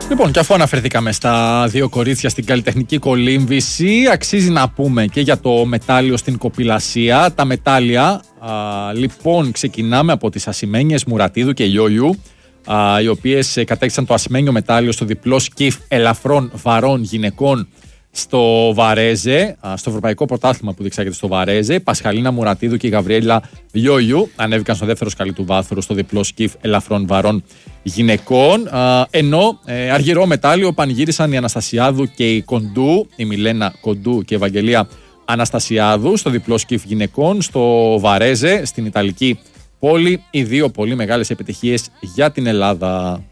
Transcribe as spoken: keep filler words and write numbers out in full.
Λοιπόν, και αφού αναφερθήκαμε στα δύο κορίτσια στην καλλιτεχνική κολύμβηση, αξίζει να πούμε και για το μετάλλιο στην κοπηλασία. Τα μετάλλια, α, λοιπόν, ξεκινάμε από τις ασημένιες Μουρατίδου και Λιόλιου, α, οι οποίες κατέκτησαν το ασημένιο μετάλλιο στο διπλό σκιφ ελαφρών βαρών γυναικών στο Βαρέζε, στο Ευρωπαϊκό Πρωτάθλημα που διεξάγεται στο Βαρέζε. Η Πασχαλίνα Μουρατίδου και η Γαβριέλα Λιόλιου ανέβηκαν στο δεύτερο σκαλί του βάθρου στο διπλό σκιφ ελαφρών βαρών γυναικών. Ενώ ε, αργυρό μετάλλιο πανηγύρισαν η Αναστασιάδου και η Κοντού, η Μιλένα Κοντού και η Ευαγγελία Αναστασιάδου στο διπλό σκιφ γυναικών στο Βαρέζε, στην Ιταλική πόλη. Οι δύο πολύ μεγάλες επιτυχίες για την Ελλάδα.